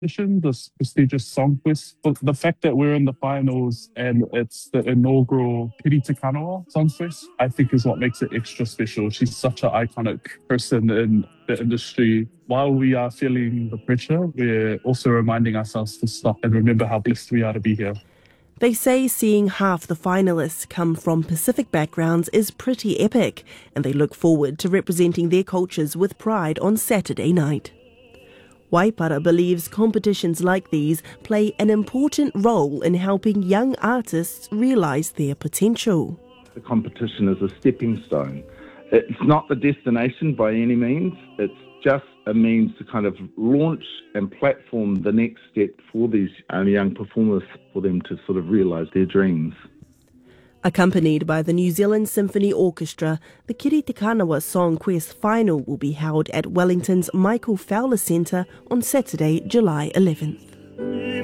this prestigious song quiz. But the fact that we're in the finals and it's the inaugural Kiri Te Kanawa song quiz, I think is what makes it extra special. She's such an iconic person in the industry. While we are feeling the pressure, we're also reminding ourselves to stop and remember how blessed we are to be here. They say seeing half the finalists come from Pacific backgrounds is pretty epic, and they look forward to representing their cultures with pride on Saturday night. Waipara believes competitions like these play an important role in helping young artists realise their potential. The competition is a stepping stone. It's not the destination by any means. It's just a means to kind of launch and platform the next step for these young performers, for them to sort of realise their dreams. Accompanied by the New Zealand Symphony Orchestra, the Kiri Te Kanawa Song Quest final will be held at Wellington's Michael Fowler Centre on Saturday, July 11th.